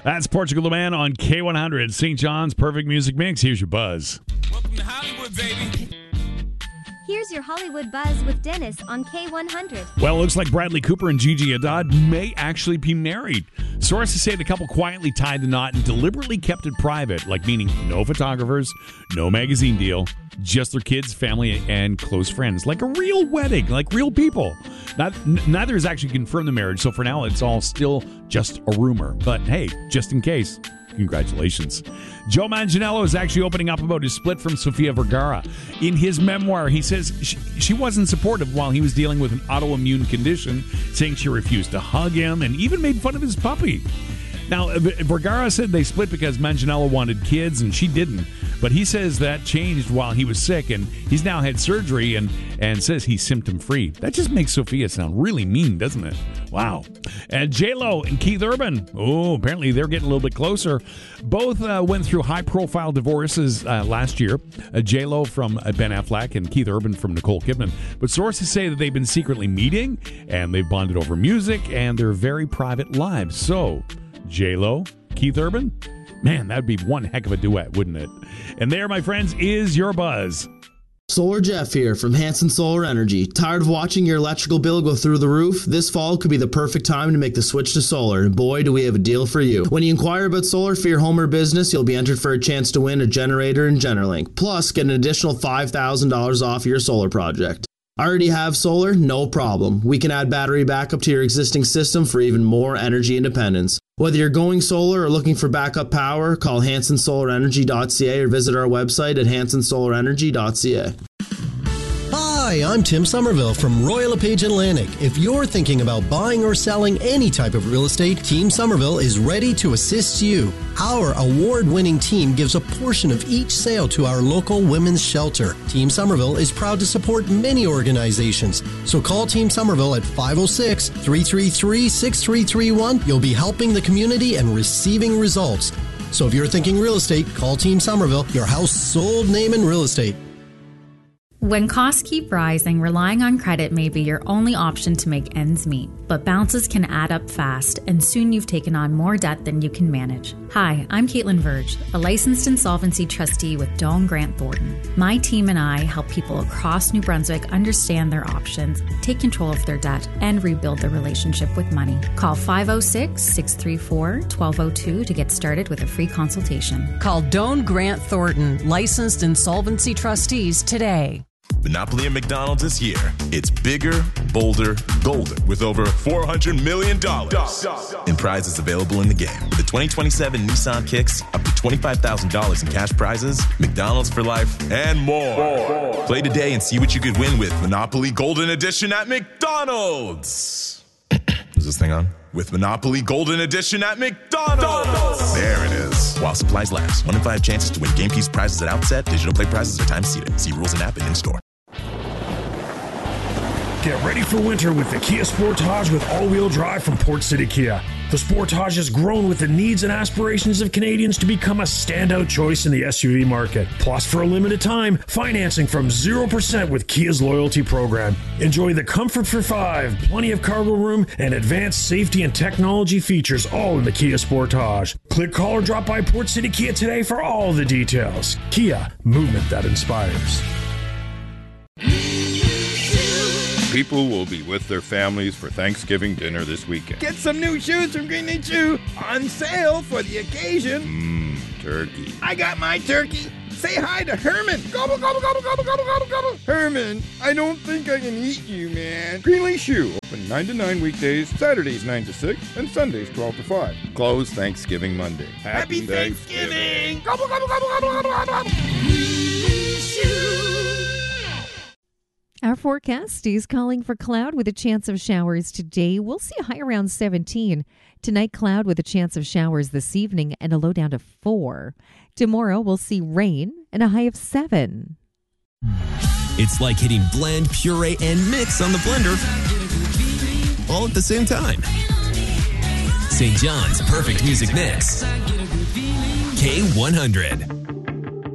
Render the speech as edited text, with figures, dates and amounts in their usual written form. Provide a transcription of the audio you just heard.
That's Portugal the Man on K100. St. John's Perfect Music Mix. Here's your buzz. Welcome to Hollywood, baby. Here's your Hollywood Buzz with Dennis on K100. Well, it looks like Bradley Cooper and Gigi Hadid may actually be married. Sources say the couple quietly tied the knot and deliberately kept it private, like meaning no photographers, no magazine deal, just their kids, family, and close friends. Like a real wedding, like real people. Neither has actually confirmed the marriage, so for now it's all still just a rumor. But hey, just in case, congratulations. Joe Manganiello is actually opening up about his split from Sofia Vergara. In his memoir, he says she wasn't supportive while he was dealing with an autoimmune condition, saying she refused to hug him and even made fun of his puppy. Now, Vergara said they split because Manganiello wanted kids and she didn't. But he says that changed while he was sick, and he's now had surgery and says he's symptom-free. That just makes Sophia sound really mean, doesn't it? Wow. And J-Lo and Keith Urban, apparently they're getting a little bit closer. Both went through high-profile divorces last year. J-Lo from Ben Affleck and Keith Urban from Nicole Kidman. But sources say that they've been secretly meeting, and they've bonded over music and their very private lives. So, J-Lo, Keith Urban? Man, that'd be one heck of a duet, wouldn't it? And there, my friends, is your buzz. Solar Jeff here from Hanson Solar Energy. Tired of watching your electrical bill go through the roof? This fall could be the perfect time to make the switch to solar, and boy, do we have a deal for you. When you inquire about solar for your home or business, you'll be entered for a chance to win a generator and Generalink. Plus, get an additional $5,000 off your solar project. Already have solar? No problem. We can add battery backup to your existing system for even more energy independence. Whether you're going solar or looking for backup power, call hansonsolarenergy.ca or visit our website at hansonsolarenergy.ca. Hi, I'm Tim Somerville from Royal LePage Atlantic. If you're thinking about buying or selling any type of real estate, Team Somerville is ready to assist you. Our award-winning team gives a portion of each sale to our local women's shelter. Team Somerville is proud to support many organizations. So call Team Somerville at 506-333-6331. You'll be helping the community and receiving results. So if you're thinking real estate, call Team Somerville, your house sold name in real estate. When costs keep rising, relying on credit may be your only option to make ends meet. But bounces can add up fast, and soon you've taken on more debt than you can manage. Hi, I'm Caitlin Verge, a licensed insolvency trustee with Doane Grant Thornton. My team and I help people across New Brunswick understand their options, take control of their debt, and rebuild their relationship with money. Call 506-634-1202 to get started with a free consultation. Call Doane Grant Thornton, licensed insolvency trustees today. Monopoly at McDonald's is here. It's bigger, bolder, golden, with over $400 million in prizes available in the game. With the 2027 Nissan Kicks, up to $25,000 in cash prizes, McDonald's for life, and more. Play today and see what you could win with Monopoly Golden Edition at McDonald's. Is this thing on? With Monopoly Golden Edition at McDonald's. There it is. While supplies last. 1 in 5 chances to win game piece prizes at outset. Digital play prizes are time seated. See rules and app and in-store. Get ready for winter with the Kia Sportage with all-wheel drive from Port City Kia. The Sportage has grown with the needs and aspirations of Canadians to become a standout choice in the SUV market. Plus, for a limited time, financing from 0% with Kia's loyalty program. Enjoy the comfort for 5, plenty of cargo room, and advanced safety and technology features all in the Kia Sportage. Click, call, or drop by Port City Kia today for all the details. Kia, movement that inspires. People will be with their families for Thanksgiving dinner this weekend. Get some new shoes from Green Day Shoe on sale for the occasion. Turkey. I got my turkey. Say hi to Herman. Gobble, gobble, gobble, gobble, gobble, gobble, gobble. Herman, I don't think I can eat you, man. Greenlee Shoe, open 9 to 9 weekdays, Saturdays 9 to 6, and Sundays 12 to 5. Closed Thanksgiving Monday. Happy Thanksgiving. Gobble, gobble, gobble, gobble, gobble, gobble. Greenlee Shoe. Our forecast is calling for cloud with a chance of showers today. We'll see a high around 17. Tonight, cloud with a chance of showers this evening and a low down to 4. Tomorrow, we'll see rain and a high of 7. It's like hitting blend, puree, and mix on the blender all at the same time. St. John's Perfect Music Mix. K100.